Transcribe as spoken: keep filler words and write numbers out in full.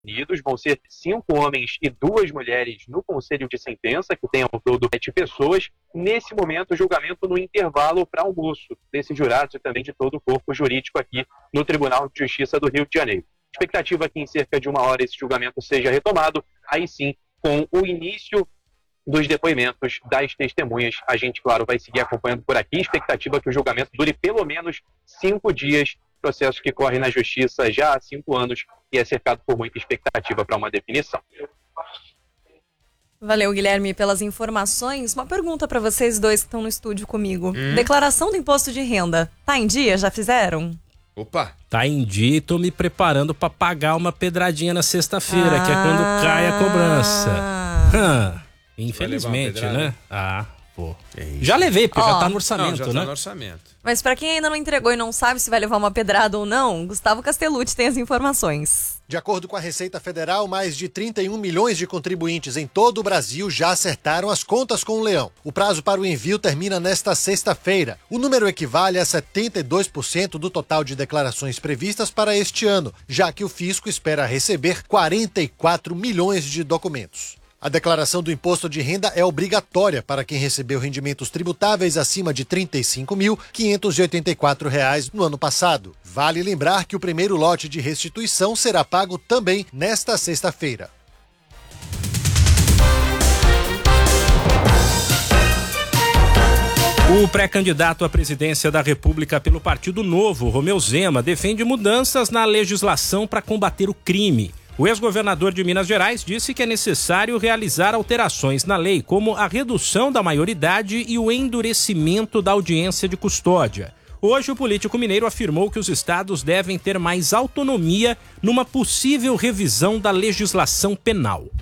Unidos. Vão ser cinco homens e duas mulheres no conselho de sentença, que tem ao todo sete pessoas. Nesse momento, o julgamento no intervalo para almoço desses jurados e também de todo o corpo jurídico aqui no Tribunal de Justiça do Rio de Janeiro. Expectativa que em cerca de uma hora esse julgamento seja retomado, aí sim, com o início dos depoimentos das testemunhas. A gente, claro, vai seguir acompanhando por aqui. Expectativa que o julgamento dure pelo menos cinco dias, processo que corre na Justiça já há cinco anos e é cercado por muita expectativa para uma definição. Valeu, Guilherme, pelas informações. Uma pergunta para vocês dois que estão no estúdio comigo. Hum? Declaração do imposto de renda, tá em dia? Já fizeram? Opa! Tá em dia e tô me preparando para pagar uma pedradinha na sexta-feira, ah. que é quando cai a cobrança. Hum, infelizmente, né? Ah, pô. É já levei, porque oh. já tá no orçamento, não, já né? Já tá no orçamento. Mas para quem ainda não entregou e não sabe se vai levar uma pedrada ou não, Gustavo Castellucci tem as informações. De acordo com a Receita Federal, mais de trinta e um milhões de contribuintes em todo o Brasil já acertaram as contas com o Leão. O prazo para o envio termina nesta sexta-feira. O número equivale a setenta e dois por cento do total de declarações previstas para este ano, já que o fisco espera receber quarenta e quatro milhões de documentos. A declaração do imposto de renda é obrigatória para quem recebeu rendimentos tributáveis acima de trinta e cinco mil, quinhentos e oitenta e quatro reais no ano passado. Vale lembrar que o primeiro lote de restituição será pago também nesta sexta-feira. O pré-candidato à presidência da República pelo Partido Novo, Romeu Zema, defende mudanças na legislação para combater o crime. O ex-governador de Minas Gerais disse que é necessário realizar alterações na lei, como a redução da maioridade e o endurecimento da audiência de custódia. Hoje, o político mineiro afirmou que os estados devem ter mais autonomia numa possível revisão da legislação penal.